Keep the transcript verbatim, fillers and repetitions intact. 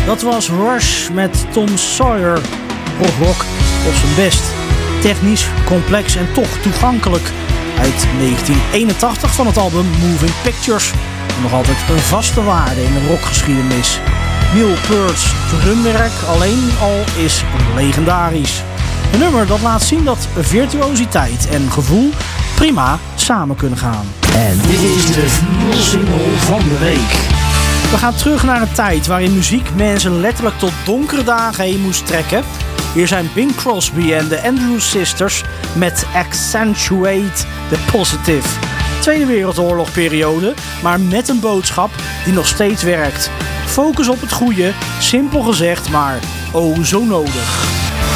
Dat was Rush met Tom Sawyer. Rock op zijn best. Technisch, complex en toch toegankelijk. Uit negentien eenentachtig van het album Moving Pictures. Nog altijd een vaste waarde in de rockgeschiedenis. Neil Peart's drumwerk alleen al is legendarisch. Een nummer dat laat zien dat virtuositeit en gevoel prima samen kunnen gaan. En dit is de single van de week. We gaan terug naar een tijd waarin muziek mensen letterlijk tot donkere dagen heen moest trekken. Hier zijn Bing Crosby en de Andrews Sisters met Accentuate the Positive. Tweede Wereldoorlogperiode, maar met een boodschap die nog steeds werkt. Focus op het goede, simpel gezegd, maar oh zo nodig.